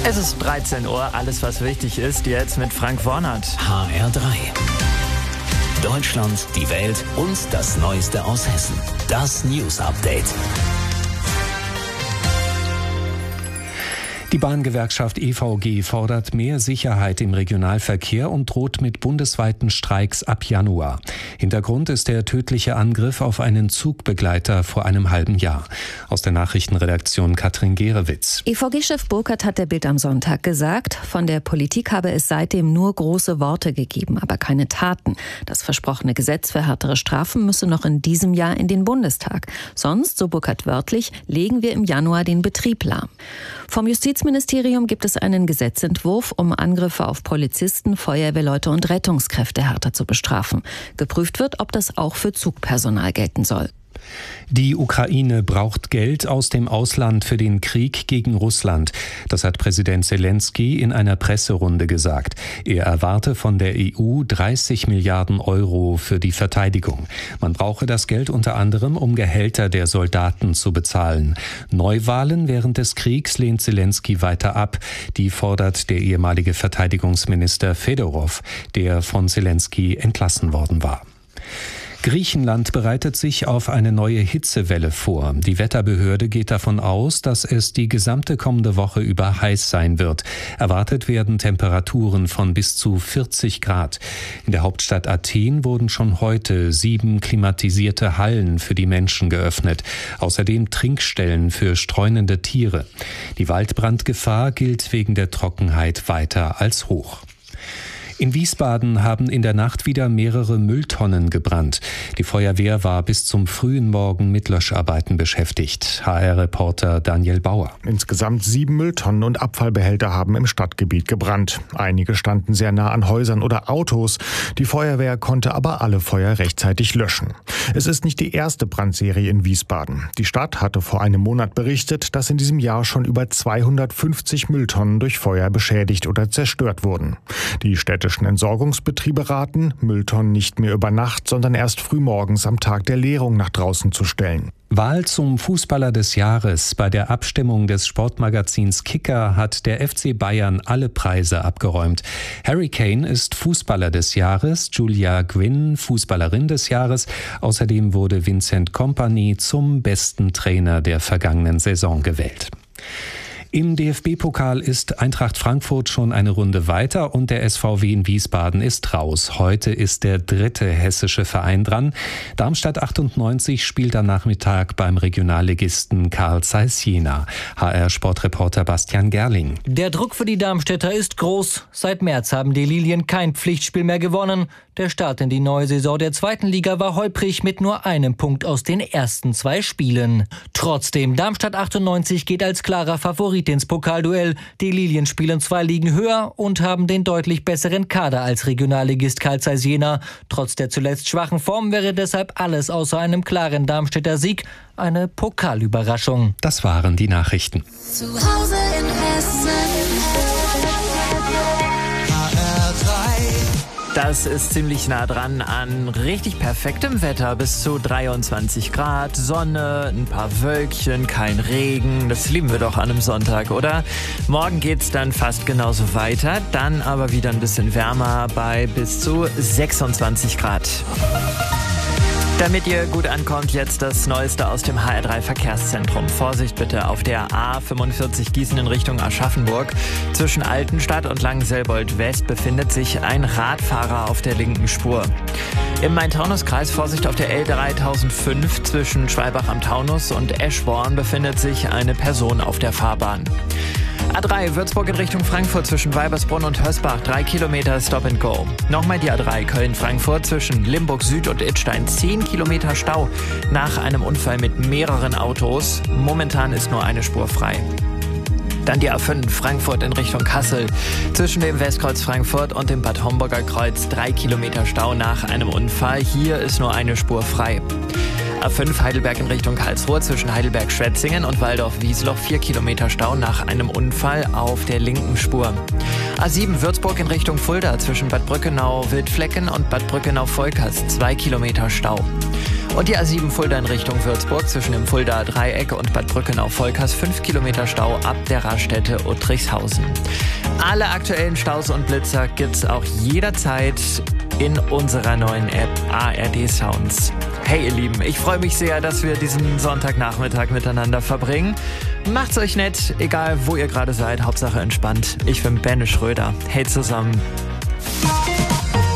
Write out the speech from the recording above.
Es ist 13 Uhr, alles was wichtig ist, jetzt mit Frank Wornert. HR3. Deutschland, die Welt und das Neueste aus Hessen. Das News Update. Die Bahngewerkschaft EVG fordert mehr Sicherheit im Regionalverkehr und droht mit bundesweiten Streiks ab Januar. Hintergrund ist der tödliche Angriff auf einen Zugbegleiter vor einem halben Jahr. Aus der Nachrichtenredaktion Katrin Gerewitz. EVG-Chef Burkhardt hat der Bild am Sonntag gesagt, von der Politik habe es seitdem nur große Worte gegeben, aber keine Taten. Das versprochene Gesetz für härtere Strafen müsse noch in diesem Jahr in den Bundestag. Sonst, so Burkhardt wörtlich, legen wir im Januar den Betrieb lahm. Vom Justizministerium gibt es einen Gesetzentwurf, um Angriffe auf Polizisten, Feuerwehrleute und Rettungskräfte härter zu bestrafen. Geprüft wird, ob das auch für Zugpersonal gelten soll. Die Ukraine braucht Geld aus dem Ausland für den Krieg gegen Russland. Das hat Präsident Zelensky in einer Presserunde gesagt. Er erwarte von der EU 30 Milliarden Euro für die Verteidigung. Man brauche das Geld unter anderem, um Gehälter der Soldaten zu bezahlen. Neuwahlen während des Kriegs lehnt Zelensky weiter ab. Die fordert der ehemalige Verteidigungsminister Fedorov, der von Zelensky entlassen worden war. Griechenland bereitet sich auf eine neue Hitzewelle vor. Die Wetterbehörde geht davon aus, dass es die gesamte kommende Woche über heiß sein wird. Erwartet werden Temperaturen von bis zu 40 Grad. In der Hauptstadt Athen wurden schon heute 7 klimatisierte Hallen für die Menschen geöffnet. Außerdem Trinkstellen für streunende Tiere. Die Waldbrandgefahr gilt wegen der Trockenheit weiter als hoch. In Wiesbaden haben in der Nacht wieder mehrere Mülltonnen gebrannt. Die Feuerwehr war bis zum frühen Morgen mit Löscharbeiten beschäftigt. HR-Reporter Daniel Bauer. Insgesamt 7 Mülltonnen und Abfallbehälter haben im Stadtgebiet gebrannt. Einige standen sehr nah an Häusern oder Autos. Die Feuerwehr konnte aber alle Feuer rechtzeitig löschen. Es ist nicht die erste Brandserie in Wiesbaden. Die Stadt hatte vor einem Monat berichtet, dass in diesem Jahr schon über 250 Mülltonnen durch Feuer beschädigt oder zerstört wurden. Die städtischen Entsorgungsbetriebe raten, Mülltonnen nicht mehr über Nacht, sondern erst frühmorgens am Tag der Leerung nach draußen zu stellen. Wahl zum Fußballer des Jahres. Bei der Abstimmung des Sportmagazins Kicker hat der FC Bayern alle Preise abgeräumt. Harry Kane ist Fußballer des Jahres, Julia Gwynn Fußballerin des Jahres. Außerdem wurde Vincent Kompany zum besten Trainer der vergangenen Saison gewählt. Im DFB-Pokal ist Eintracht Frankfurt schon eine Runde weiter und der SVW in Wiesbaden ist raus. Heute ist der 3. hessische Verein dran. Darmstadt 98 spielt am Nachmittag beim Regionalligisten Carl Zeiss Jena. HR-Sportreporter Bastian Gerling. Der Druck für die Darmstädter ist groß. Seit März haben die Lilien kein Pflichtspiel mehr gewonnen. Der Start in die neue Saison der 2. Liga war holprig mit nur einem Punkt aus den ersten 2 Spielen. Trotzdem, Darmstadt 98 geht als klarer Favorit ins Pokalduell. Die Lilien spielen 2 Ligen höher und haben den deutlich besseren Kader als Regionalligist Carl Zeiss Jena. Trotz der zuletzt schwachen Form wäre deshalb alles außer einem klaren Darmstädter Sieg eine Pokalüberraschung. Das waren die Nachrichten. Zu Hause in Hessen. Das ist ziemlich nah dran an richtig perfektem Wetter. Bis zu 23 Grad, Sonne, ein paar Wölkchen, kein Regen. Das lieben wir doch an einem Sonntag, oder? Morgen geht's dann fast genauso weiter. Dann aber wieder ein bisschen wärmer bei bis zu 26 Grad. Damit ihr gut ankommt, jetzt das Neueste aus dem HR3 Verkehrszentrum. Vorsicht bitte auf der A45 Gießen in Richtung Aschaffenburg. Zwischen Altenstadt und Langenselbold West befindet sich ein Radfahrer auf der linken Spur. Im Main-Taunus-Kreis Vorsicht auf der L3005 zwischen Schwalbach am Taunus und Eschborn befindet sich eine Person auf der Fahrbahn. A3 Würzburg in Richtung Frankfurt zwischen Weibersbrunn und Hösbach 3 Kilometer Stop and Go. Nochmal die A3 Köln-Frankfurt zwischen Limburg Süd und Idstein 10 Kilometer Stau nach einem Unfall mit mehreren Autos. Momentan ist nur eine Spur frei. Dann die A5 Frankfurt in Richtung Kassel. Zwischen dem Westkreuz Frankfurt und dem Bad Homburger Kreuz 3 Kilometer Stau nach einem Unfall. Hier ist nur eine Spur frei. A5 Heidelberg in Richtung Karlsruhe zwischen Heidelberg-Schwetzingen und Waldorf-Wiesloch 4 Kilometer Stau nach einem Unfall auf der linken Spur. A7 Würzburg in Richtung Fulda zwischen Bad Brückenau-Wildflecken und Bad Brückenau-Volkers 2 Kilometer Stau. Und die A7 Fulda in Richtung Würzburg zwischen dem Fuldaer Dreieck und Bad Brückenau-Volkers 5 Kilometer Stau ab der Raststätte Uttrichshausen. Alle aktuellen Staus und Blitzer gibt's auch jederzeit in unserer neuen App ARD Sounds. Hey ihr Lieben, ich freue mich sehr, dass wir diesen Sonntagnachmittag miteinander verbringen. Macht's euch nett, egal wo ihr gerade seid, Hauptsache entspannt. Ich bin Benne Schröder. Hey zusammen.